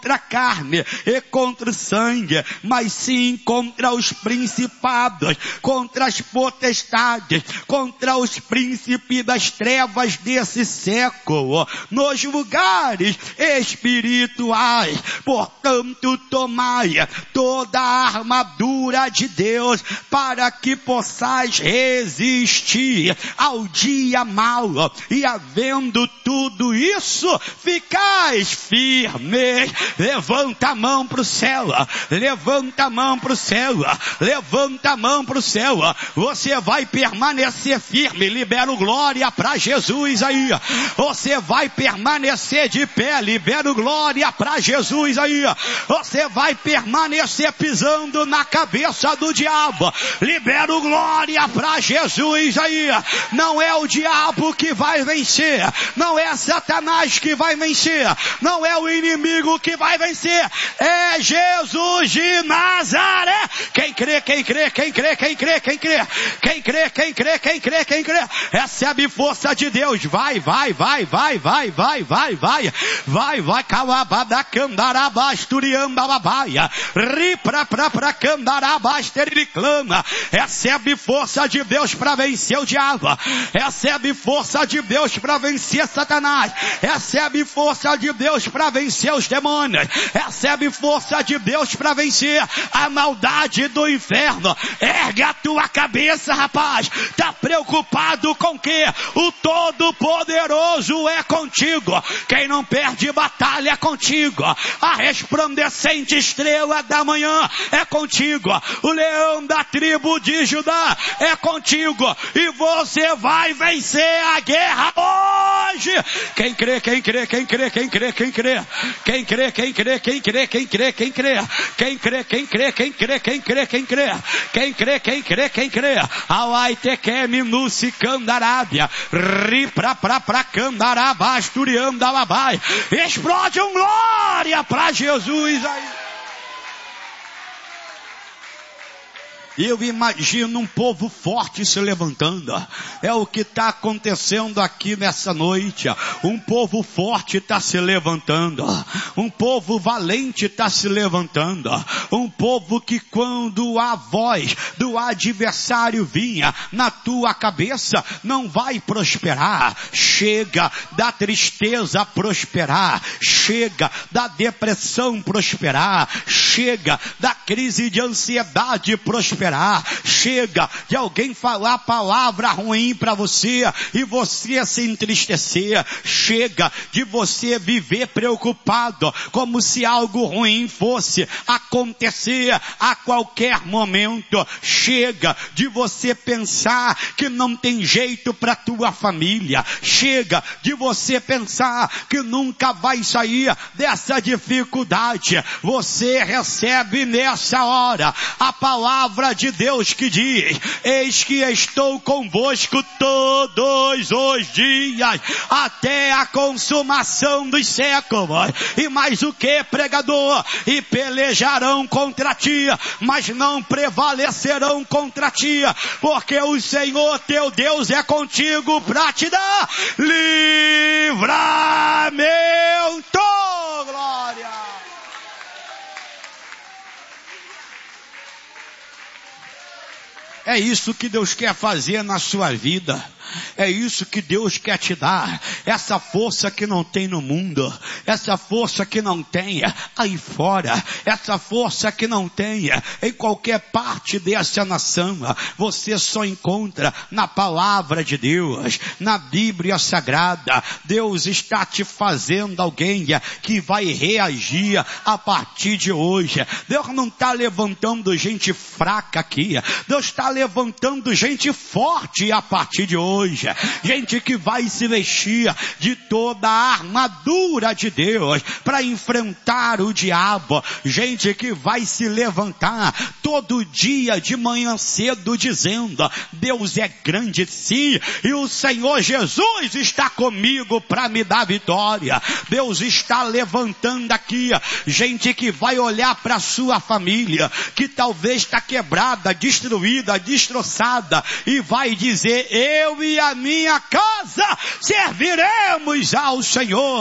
contra a carne e contra o sangue, mas sim contra os principados, contra as potestades, contra os príncipes das trevas desse século, nos lugares espirituais. Portanto, tomai toda a armadura de Deus, para que possais resistir ao dia mau, e havendo tudo isso, ficais firmes. Levanta a mão para o céu, levanta a mão para o céu, levanta a mão para o céu. Você vai permanecer firme. Libera o glória para Jesus aí. Você vai permanecer de pé. Libera o glória para Jesus aí. Você vai permanecer pisando na cabeça do diabo. Libera o glória para Jesus aí. Não é o diabo que vai vencer, não é Satanás que vai vencer, não é o inimigo que vai vencer, é Jesus de Nazaré. Quem crê, quem crê, quem crê, quem crê, quem crê, quem crê, quem crê, quem crê, quem crê, recebe força de Deus. Vai, vai, vai, vai, vai, vai, vai, vai, vai, vai, calabada, candarabasturiamba, babaia, ripra, pra, candarabastere, clama. Recebe força de Deus para vencer o diabo, recebe força de Deus para vencer Satanás, recebe força de Deus para vencer os demônios, recebe força de Deus para vencer a maldade do inferno. Ergue a tua cabeça, rapaz. Tá preocupado com o quê? O Todo-Poderoso é contigo. Quem não perde batalha é contigo. A resplandecente estrela da manhã é contigo. O leão da tribo de Judá é contigo. E você vai vencer a guerra hoje. Quem crê, quem crê, quem crê, quem crê, quem crê, quem crê, quem crê, quem crê, quem crê, quem crê, quem crê, quem crê, quem crê, quem crê, quem crê, quem crê, quem crê, quem crê, Alai tequeme no sicandarábia, ripra pra candarabasturianda labai. Explode um glória pra Jesus aí. Eu imagino um povo forte se levantando. É o que está acontecendo aqui nessa noite. Um povo forte está se levantando. Um povo valente está se levantando. Um povo que quando a voz do adversário vinha na tua cabeça, não vai prosperar. Chega da tristeza prosperar. Chega da depressão prosperar. Chega da crise de ansiedade prosperar. Chega de alguém falar palavra ruim para você e você se entristecer. Chega de você viver preocupado como se algo ruim fosse acontecer a qualquer momento. Chega de você pensar que não tem jeito para tua família. Chega de você pensar que nunca vai sair dessa dificuldade. Você recebe nessa hora a palavra de Deus que diz: eis que estou convosco todos os dias até a consumação dos séculos. E mais o que, pregador? E pelejarão contra ti, mas não prevalecerão contra ti, porque o Senhor teu Deus é contigo para te dar livramento. Glória! É isso que Deus quer fazer na sua vida. É isso que Deus quer te dar. Essa força que não tem no mundo. Essa força que não tem aí fora. Essa força que não tem em qualquer parte dessa nação. Você só encontra na palavra de Deus, na Bíblia Sagrada. Deus está te fazendo alguém que vai reagir a partir de hoje. Deus não está levantando gente fraca aqui. Deus está levantando gente forte a partir de hoje. Gente que vai se vestir de toda a armadura de Deus para enfrentar o diabo. Gente que vai se levantar todo dia de manhã cedo dizendo: Deus é grande sim, e o Senhor Jesus está comigo para me dar vitória. Deus está levantando aqui gente que vai olhar para sua família, que talvez está quebrada, destruída, destroçada, e vai dizer: eu e a minha casa serviremos ao Senhor.